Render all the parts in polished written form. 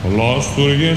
Λάστουργε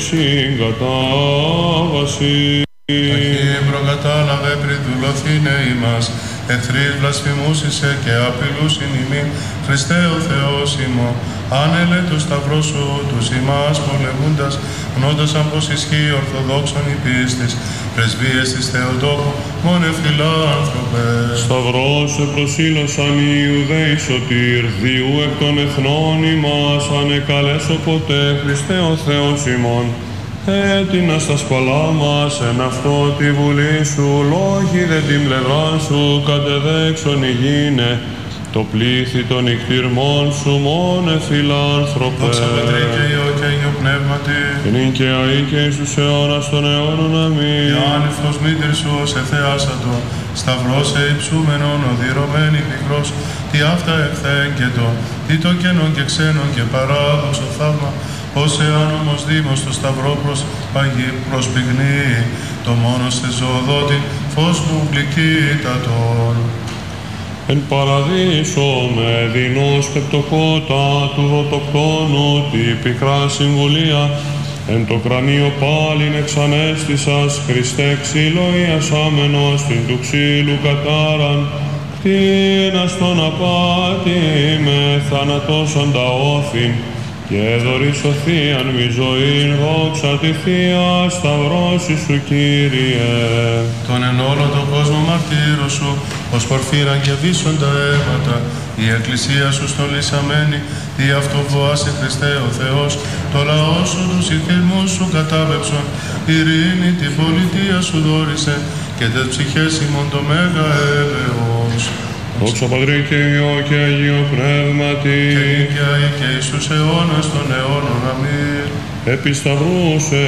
συγκατάβαση. Αγίε προκατάλαβε πριν δουλωθήνε ημάς, εχθρείς βλασφημούσισε και απειλούσιν ημίν, Χριστέ ο Θεός ημών, άνελε το σταυρό σου τους ημάς πολεμούντας, γνώντασαν πως ισχύει ορθοδόξον η πίστης, πρεσβείες της Θεοτόκου, μόνε φιλάνθρωπε. Σταυρός σε προσήλωσαν οι Ιουδαίοι σωτήρ, διού εκ των εθνών ημάς, ανεκαλέσω ποτέ, Χριστέ ο Θεός ημών. Έτεινα στα σπαλά μας, εν αυτό τη βουλή σου, λόγοι δε την πλευρά σου, κατεδέξον ηγήνε, το πλήθη των νυχτήρμων σου, μόνε φιλάνθρωπε. Δόξα Πατρί και Υιό και Αγίου Πνεύματι, και νυν και αεί και εις τους αιώνας των αιώνων, αμήν. η άνυφος μήτρη σου ως εθεάσατο, σταυρός σε υψούμενον οδυρωμένη πικρός, τι αυτά εχθέγκετο, τι το κενόν και ξένον και παράδοσο θαύμα, ως εάν όμως δήμος το σταυρό προσπυγνεί, το μόνο σε ζωοδότη φως μου γλυκύτατον. Εν παραδείσο με δεινός πεπτοκότα του δοτοκτόνου τη πικρά συμβουλία, εν το κρανίο πάλιν εξανέστησας, Χριστέ ξύλο ιασάμενος την του ξύλου κατάραν, κτίνας τον απάτη με θανατώσαν τα όθην, και δωρησωθείαν μη ζωήν, δόξα τη Θεία σταυρώση σου, Κύριε. Τον εν όλο τον κόσμο μαρτύρω σου, ως πορφύραν και βύσσοντα αίματα, η Εκκλησία σου στολισαμένη, δι' αυτό φοάσαι Χριστέ ο Θεός, το λαό σου τους ηθισμούς σου κατάβεψον, ειρήνη την πολιτεία σου δόρισε, και τες ψυχές ημών το μέγα έλεος. Δόξα Πατρί και Υιό και Αγίο Πνεύματι, και νίκαια ή και εις τους αιώνας των αιώνων. Αμήν. επί σταυρού σε